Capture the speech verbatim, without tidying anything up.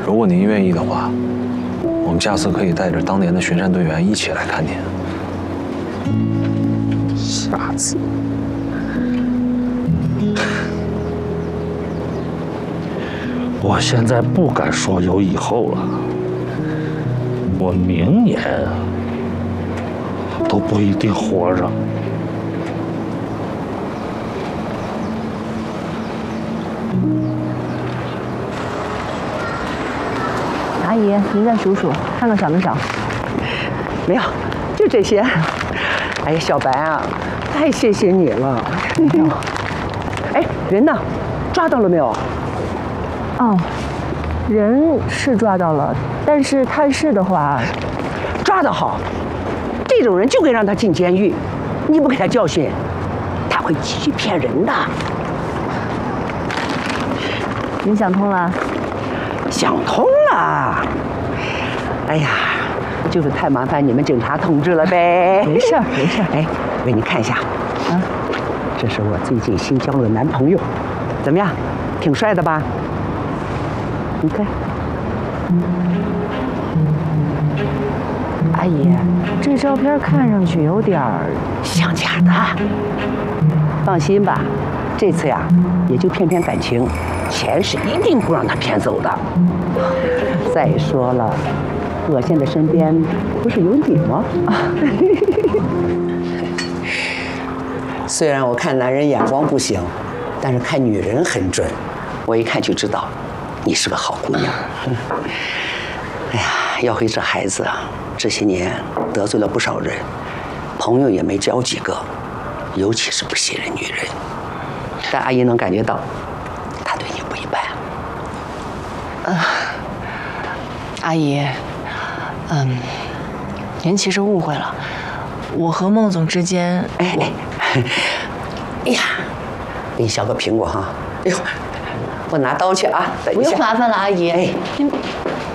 如果您愿意的话，我们下次可以带着当年的巡山队员一起来看您。 下次。我现在不敢说有以后了，我明年都不一定活着。 阿姨，您再数数，看看少没少？ 没有，就这些。哎呀，小白啊，太谢谢你了。哎，人呢？抓到了没有？ 哦，人是抓到了，但是探视的话， 抓得好，这种人就该让他进监狱。你不给他教训，他会继续骗人的。 您想通了？ 想通了。哎呀，就是太麻烦你们警察同志了呗。 没事儿，没事儿。 哎，给你看一下， 啊， 这是我最近新交的男朋友，怎么样？挺帅的吧？你看。 阿姨，这照片看上去有点儿像假的。放心吧，这次呀，也就骗骗感情，钱是一定不让他骗走的。再说了，我现在身边不是有你吗？虽然我看男人眼光不行，但是看女人很准，我一看就知道，你是个好姑娘。哎呀，要回这孩子啊，这些年得罪了不少人，朋友也没交几个，尤其是不信任女人。但阿姨能感觉到，他对你不一般。 呃，阿姨，嗯，您其实误会了，我和孟总之间， 哎哎，哎呀，给你削个苹果哈。哎呦，我拿刀去啊，等一下。 不用麻烦了，阿姨。 哎， 您。